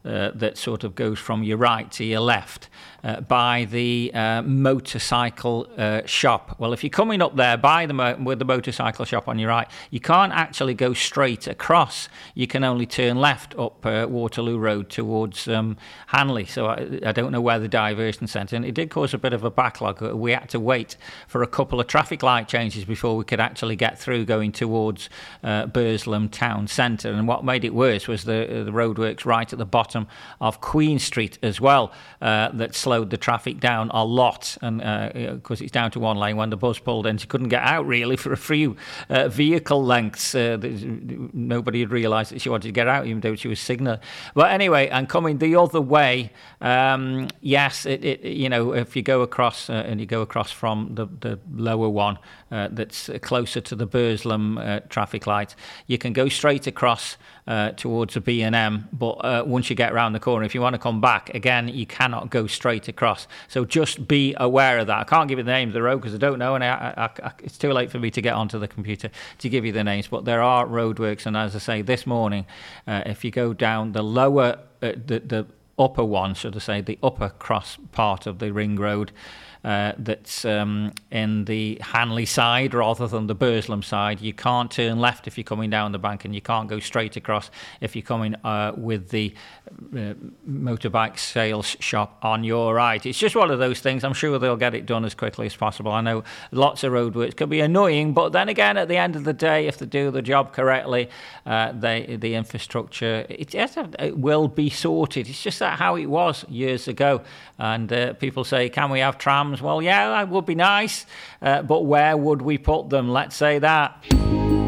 that sort of goes from your right to your left by the motorcycle shop. Well, if you're coming up there with the motorcycle shop on your right, you can't actually go straight across. You can only turn left up Waterloo Road towards Hanley. So I don't know where the diversion centre, and it did cause a bit of a backlog. We had to wait for a couple of traffic light changes before we could actually get through going towards Burslem Town Centre. And what made it worse was the roadworks right at the bottom of Queen Street as well that slowed the traffic down a lot, and because it's down to one lane. When the bus pulled in, she couldn't get out really for a few vehicle lengths. Nobody had realised that she wanted to get out, even though she was signalling. But anyway, and coming the other way, yes, if you go across and you go across from the lower one that's closer to the Burslem traffic light, you can go straight across towards the B&M, but once you get around the corner, if you want to come back again, you cannot go straight across. So just be aware of that. I can't give you the name of the road because I don't know, and it's too late for me to get onto the computer to give you the names, but there are roadworks. And as I say, this morning, if you go down the lower the upper one, should I say, the upper cross part of the ring road, that's in the Hanley side rather than the Burslem side. You can't turn left if you're coming down the bank, and you can't go straight across if you're coming with the motorbike sales shop on your right. It's just one of those things. I'm sure they'll get it done as quickly as possible. I know lots of roadworks can be annoying, but then again, at the end of the day, if they do the job correctly, the infrastructure, it will be sorted. It's just that how it was years ago. And people say, can we have trams? Well, yeah, that would be nice, but where would we put them? Let's say that.